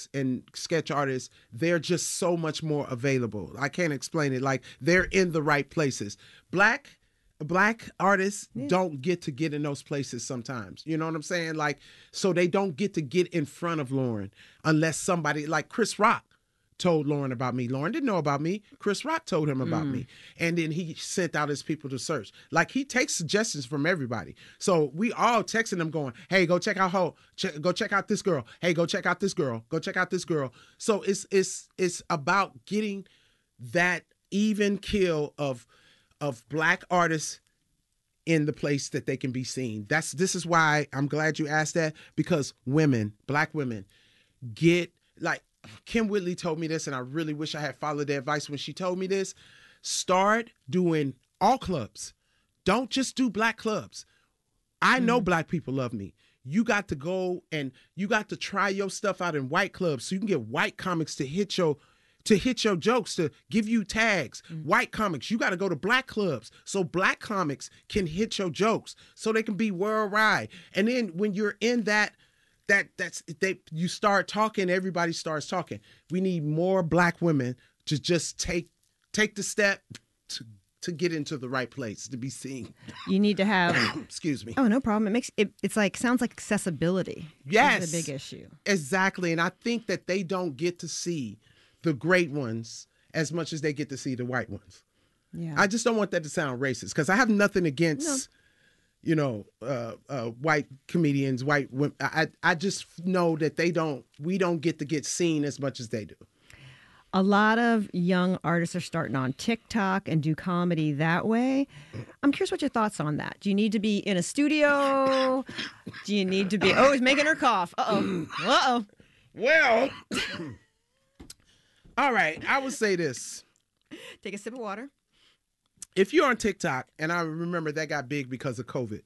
artists and sketch artists, they're just so much more available. I can't explain it. Like, they're in the right places. Black artists don't get in those places sometimes. You know what I'm saying? Like, so they don't get in front of Lauren unless somebody like Chris Rock told Lauren about me. Lauren didn't know about me. Chris Rock told him about me. And then he sent out his people to search. Like, he takes suggestions from everybody. So we all texting them going, hey, go check out go check out this girl. Hey, go check out this girl. Go check out this girl. So it's about getting that even kill of Black artists in the place that they can be seen. This is why I'm glad you asked that, because Black women get, like, Kim Whitley told me this, and I really wish I had followed the advice when she told me this. Start doing all clubs. Don't just do Black clubs. I know Black people love me. You got to go and you got to try your stuff out in white clubs so you can get white comics to hit your jokes, to give you tags. White comics, you got to go to Black clubs so Black comics can hit your jokes so they can be worldwide. And then when you're in you start talking, everybody starts talking. We need more Black women to just take the step to get into the right place, to be seen. You need to have excuse me. Oh, no problem. Sounds like accessibility. Yes. Is the big issue. Exactly. And I think that they don't get to see the great ones as much as they get to see the white ones. Yeah. I just don't want that to sound racist, because I have nothing against white comedians, white women. I just know that we don't get seen as much as they do. A lot of young artists are starting on TikTok and do comedy that way. I'm curious what your thoughts on that. Do you need to be in a studio? Do you need to be... Oh, he's making her cough. Uh-oh. Uh-oh. Well, all right. I would say this. Take a sip of water. If you're on TikTok, and I remember that got big because of COVID,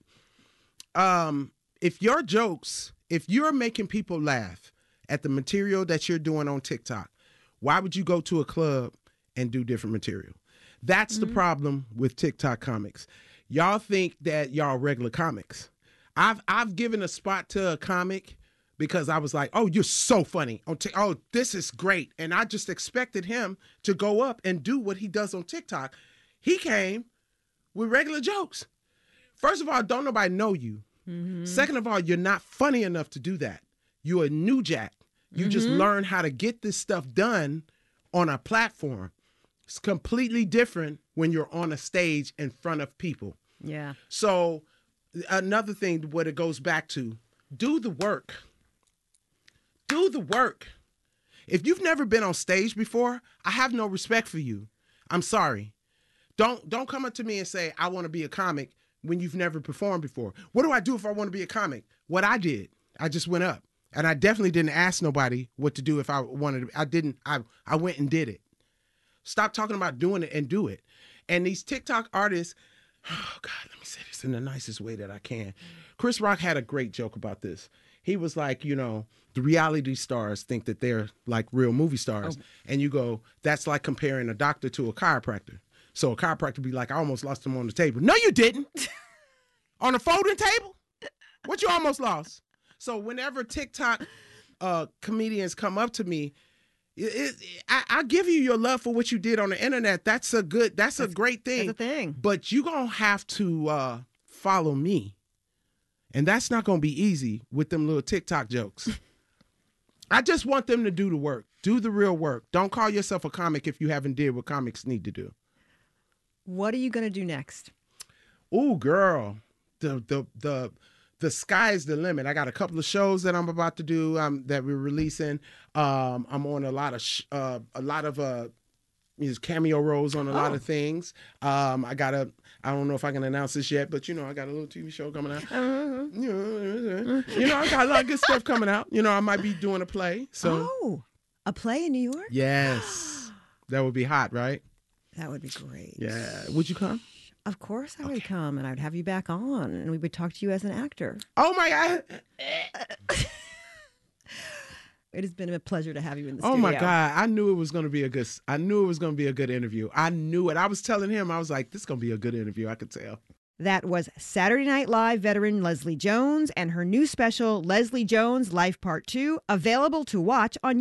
if you're making people laugh at the material that you're doing on TikTok, why would you go to a club and do different material? That's the problem with TikTok comics. Y'all think that y'all regular comics. I've given a spot to a comic because I was like, oh, you're so funny. Oh, this is great. And I just expected him to go up and do what he does on TikTok. He came with regular jokes. First of all, don't nobody know you. Second of all, you're not funny enough to do that. You're a new jack. You just learn how to get this stuff done on a platform. It's completely different when you're on a stage in front of people. Yeah. So another thing, what it goes back to, do the work. Do the work. If you've never been on stage before, I have no respect for you. I'm sorry. Don't come up to me and say, I want to be a comic when you've never performed before. What do I do if I want to be a comic? What I did, I just went up. And I definitely didn't ask nobody what to do if I wanted to. I went and did it. Stop talking about doing it and do it. And these TikTok artists, oh God, let me say this in the nicest way that I can. Chris Rock had a great joke about this. He was like, the reality stars think that they're like real movie stars. Oh. And you go, that's like comparing a doctor to a chiropractor. So a chiropractor be like, I almost lost him on the table. No, you didn't. On a folding table? What you almost lost? So whenever TikTok comedians come up to me, I give you your love for what you did on the internet. That's a great thing. That's a thing. But you're going to have to follow me. And that's not going to be easy with them little TikTok jokes. I just want them to do the work. Do the real work. Don't call yourself a comic if you haven't did what comics need to do. What are you going to do next? Ooh, girl. The sky's the limit. I got a couple of shows that I'm about to do that we're releasing. I'm on a lot of cameo roles on a lot of things. I don't know if I can announce this yet, but I got a little TV show coming out. I got a lot of good stuff coming out. I might be doing a play. So a play in New York? Yes. That would be hot, right? That would be great. Yeah. Would you come? Of course I would come, and I would have you back on, and we would talk to you as an actor. Oh, my God. It has been a pleasure to have you in the studio. Oh, my God. I knew it was going to be a good interview. I knew it. I was telling him, I was like, this is going to be a good interview. I could tell. That was Saturday Night Live veteran Leslie Jones and her new special, Leslie Jones Life Part 2, available to watch on